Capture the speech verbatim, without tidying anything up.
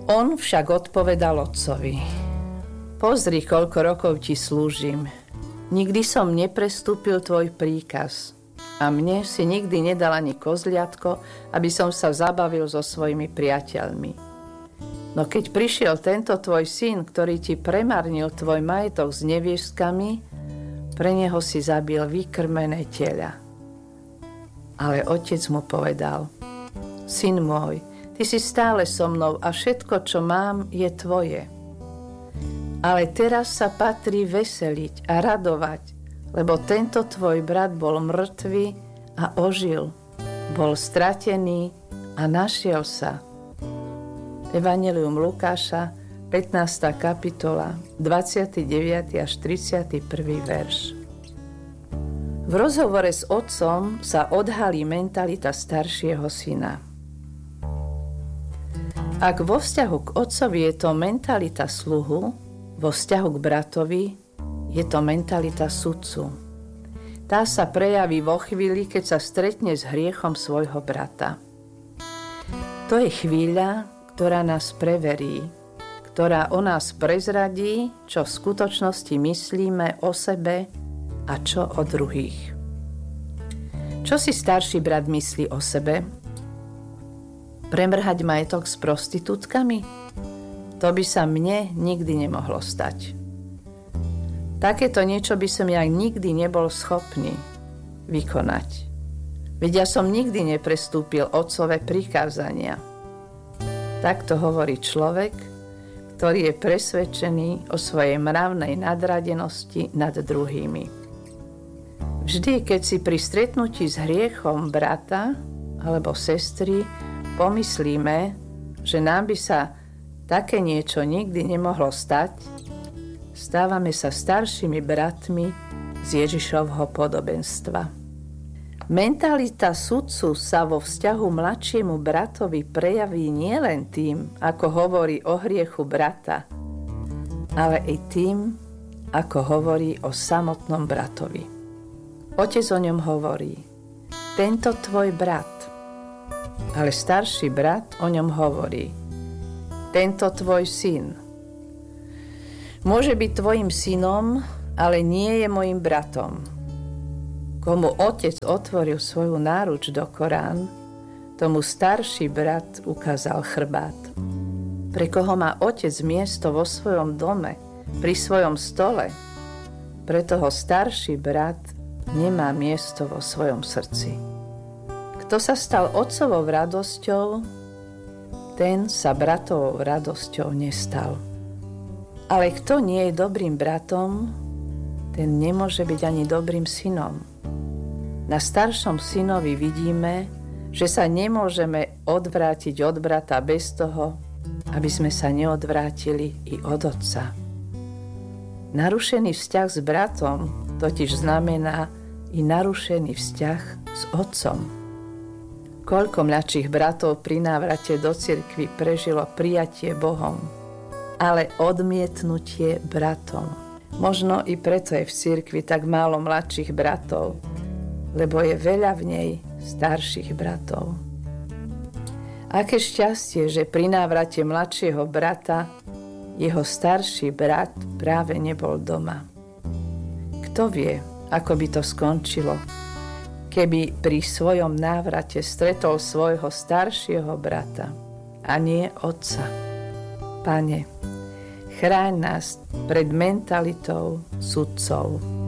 On však odpovedal otcovi: Pozri, koľko rokov ti slúžim. Nikdy som neprestúpil tvoj príkaz a mne si nikdy nedal ani kozliatko, aby som sa zabavil so svojimi priateľmi. No keď prišiel tento tvoj syn, ktorý ti premarnil tvoj majetok s neviestkami, pre neho si zabil vykrmené teľa. Ale otec mu povedal: Syn môj, ty si stále so mnou a všetko, čo mám, je tvoje. Ale teraz sa patrí veseliť a radovať, lebo tento tvoj brat bol mŕtvy a ožil, bol stratený a našiel sa. Evanjelium Lukáša, pätnásta kapitola, dvadsiaty deviaty až tridsiaty prvý verš. V rozhovore s otcom sa odhalí mentalita staršieho syna. Ak vo vzťahu k otcovi je to mentalita sluhu, vo vzťahu k bratovi je to mentalita sudcu. Tá sa prejaví vo chvíli, keď sa stretne s hriechom svojho brata. To je chvíľa, ktorá nás preverí, ktorá o nás prezradí, čo v skutočnosti myslíme o sebe a čo o druhých. Čo si starší brat myslí o sebe? Premrhať majetok s prostitútkami? To by sa mne nikdy nemohlo stať. Takéto niečo by som ja nikdy nebol schopný vykonať. Veď ja som nikdy neprestúpil otcové prikázania. Takto hovorí človek, ktorý je presvedčený o svojej mravnej nadradenosti nad druhými. Vždy, keď si pri stretnutí s hriechom brata alebo sestry pomyslíme, že nám by sa také niečo nikdy nemohlo stať, stávame sa staršími bratmi z Ježišovho podobenstva. Mentalita sudcu sa vo vzťahu mladšiemu bratovi prejaví nielen tým, ako hovorí o hriechu brata, ale i tým, ako hovorí o samotnom bratovi. Otec o ňom hovorí: tento tvoj brat. Ale starší brat o ňom hovorí: tento tvoj syn. Môže byť tvojim synom, ale nie je mojim bratom. Komu otec otvoril svoju náruč do Korán, tomu starší brat ukázal chrbát. Pre koho má otec miesto vo svojom dome, pri svojom stole, pre toho starší brat nemá miesto vo svojom srdci. Kto sa stal otcovou radosťou, ten sa bratovou radosťou nestal. Ale kto nie je dobrým bratom, ten nemôže byť ani dobrým synom. Na staršom synovi vidíme, že sa nemôžeme odvrátiť od brata bez toho, aby sme sa neodvrátili i od otca. Narušený vzťah s bratom totiž znamená i narušený vzťah s otcom. Koľko mladších bratov pri návrate do cirkvi prežilo prijatie Bohom, ale odmietnutie bratom. Možno i preto je v cirkvi tak málo mladších bratov, lebo je veľa v nej starších bratov. Aké šťastie, že pri návrate mladšieho brata jeho starší brat práve nebol doma. Kto vie, ako by to skončilo, keby pri svojom návrate stretol svojho staršieho brata a nie otca. Pane, chráň nás pred mentalitou sudcov.